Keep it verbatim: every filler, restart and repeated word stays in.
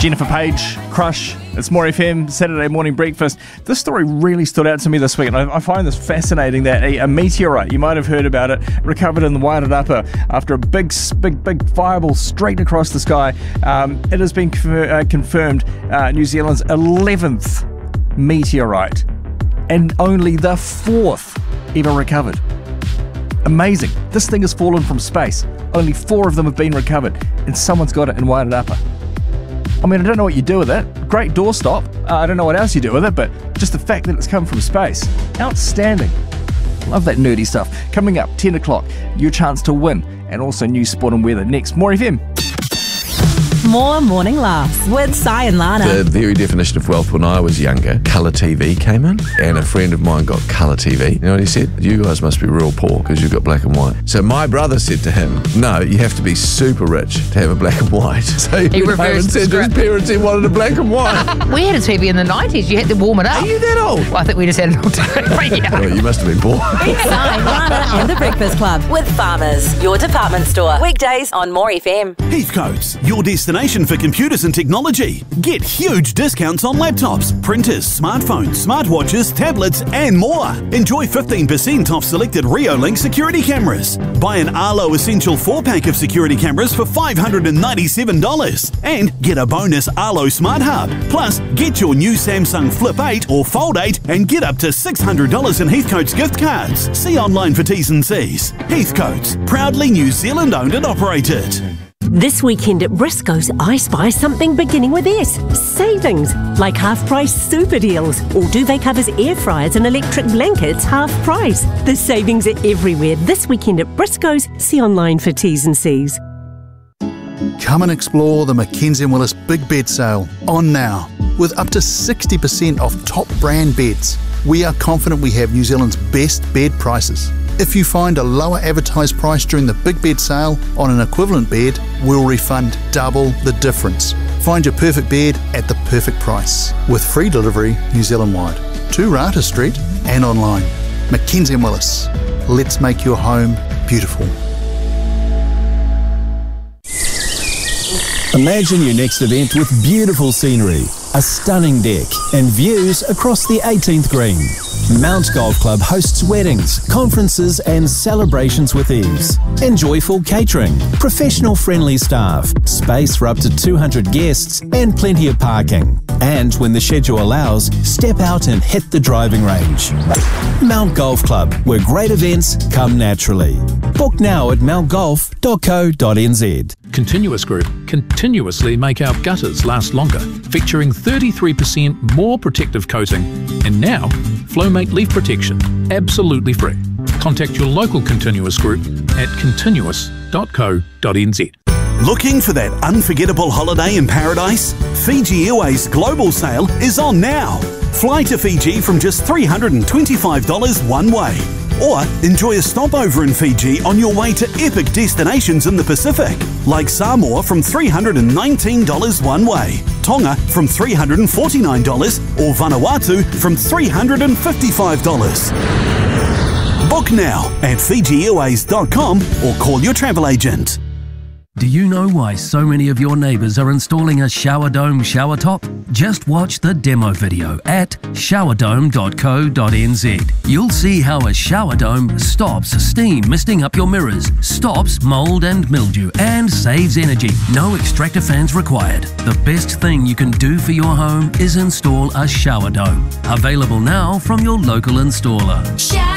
Jennifer Page, Crush. It's More F M, Saturday morning breakfast. This story really stood out to me this week, and I, I find this fascinating that a, a meteorite, you might have heard about it, recovered in the Wairarapa after a big, big, big fireball straight across the sky. Um, it has been confer- uh, confirmed uh, New Zealand's eleventh meteorite and only the fourth ever recovered. Amazing. This thing has fallen from space. Only four of them have been recovered, and someone's got it in Wairarapa. I mean, I don't know what you do with it. Great doorstop. Uh, I don't know what else you do with it, but just the fact that it's come from space. Outstanding. Love that nerdy stuff. Coming up, ten o'clock, your chance to win, and also new sport and weather next. More F M. More morning laughs with Si and Lana. The very definition of wealth when I was younger, colour T V came in, and a friend of mine got colour T V. You know what he said? You guys must be real poor because you've got black and white. So my brother said to him, no, you have to be super rich to have a black and white. So he, He went home and reversed the said to his script. parents he wanted a black and white. We had a T V in the nineties. You had to warm it up. Are you that old? Well, I think we just had an old T V. Yeah. Well, you must have been poor. Si, Lana and the Breakfast Club with Farmers, your department store. Weekdays on More F M. Heathcote's, your destination for computers and technology. Get huge discounts on laptops, printers, smartphones, smartwatches, tablets, and more. Enjoy fifteen percent off selected Reolink security cameras. Buy an Arlo Essential four pack of security cameras for five hundred ninety-seven dollars and get a bonus Arlo Smart Hub. Plus, get your new Samsung Flip eight or Fold eight and get up to six hundred dollars in Heathcote's gift cards. See online for T's and C's. Heathcote's, proudly New Zealand owned and operated. This weekend at Briscoe's, I spy something beginning with S. Savings, like half-price super deals, or duvet covers, air fryers and electric blankets half price. The savings are everywhere this weekend at Briscoe's. See online for T's and C's. Come and explore the Mackenzie and Willis Big Bed Sale on now. With up to sixty percent off top brand beds, we are confident we have New Zealand's best bed prices. If you find a lower advertised price during the Big Bed Sale on an equivalent bed, we'll refund double the difference. Find your perfect bed at the perfect price with free delivery New Zealand-wide to Rata Street and online. Mackenzie and Willis. Let's make your home beautiful. Imagine your next event with beautiful scenery, a stunning deck, and views across the eighteenth green. Mount Golf Club hosts weddings, conferences, and celebrations with ease. Enjoy full catering, professional friendly staff, space for up to two hundred guests, and plenty of parking. And when the schedule allows, step out and hit the driving range. Mount Golf Club, where great events come naturally. Book now at mount golf dot co dot n z. Continuous Group continuously make our gutters last longer, featuring thirty-three percent more protective coating, and now Flowmate Leaf Protection, absolutely free. Contact your local Continuous Group at continuous dot co dot n z. Looking for that unforgettable holiday in paradise? Fiji Airways Global Sale is on now. Fly to Fiji from just three hundred twenty-five dollars one way. Or enjoy a stopover in Fiji on your way to epic destinations in the Pacific, like Samoa from three hundred nineteen dollars one way, Tonga from three hundred forty-nine dollars, or Vanuatu from three hundred fifty-five dollars. Book now at fiji airways dot com or call your travel agent. Do you know why so many of your neighbours are installing a shower dome shower top? Just watch the demo video at shower dome dot co dot n z. You'll see how a shower dome stops steam misting up your mirrors, stops mould and mildew, and saves energy. No extractor fans required. The best thing you can do for your home is install a shower dome. Available now from your local installer.